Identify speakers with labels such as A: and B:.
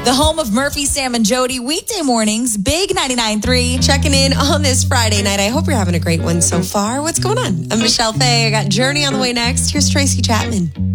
A: The home of Murphy, Sam, and Jody, weekday mornings, Big 99.3.
B: Checking in on this Friday night. I hope you're having a great one so far. What's going on? I'm Michelle Faye. I got Journey on the way next. Here's Tracy Chapman.